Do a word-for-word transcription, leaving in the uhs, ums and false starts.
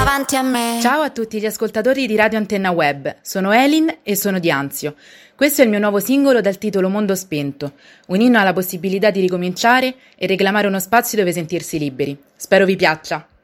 davanti a me. Ciao a tutti gli ascoltatori di Radio Antenna Web, sono Elin e sono di Anzio. Questo è il mio nuovo singolo dal titolo Mondo Spento, un inno alla possibilità di ricominciare e reclamare uno spazio dove sentirsi liberi. Spero vi piaccia.